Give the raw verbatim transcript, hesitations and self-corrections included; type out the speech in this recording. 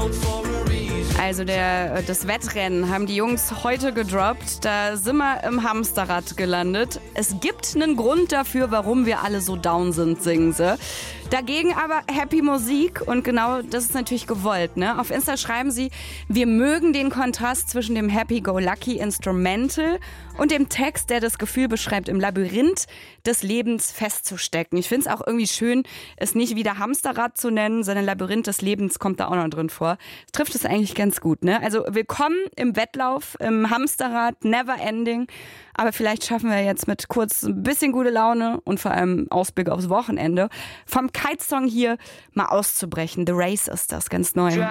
Also der, das Wettrennen haben die Jungs heute gedroppt. Da sind wir im Hamsterrad gelandet. Es gibt einen Grund dafür, warum wir alle so down sind, singen sie. Dagegen aber happy Musik und genau das ist natürlich gewollt. Ne? Auf Insta schreiben sie, wir mögen den Kontrast zwischen dem Happy-Go-Lucky Instrumental und dem Text, der das Gefühl beschreibt, im Labyrinth des Lebens festzustecken. Ich finde es auch irgendwie schön, es nicht wieder Hamsterrad zu nennen, sondern Labyrinth des Lebens kommt da auch noch drin vor. Das trifft es eigentlich ganz gut. Ne? Also willkommen im Wettlauf, im Hamsterrad, never ending. Aber vielleicht schaffen wir jetzt mit kurz ein bisschen gute Laune und vor allem Ausblick aufs Wochenende vom Kite-Song hier mal auszubrechen. The Race ist das, ganz neu.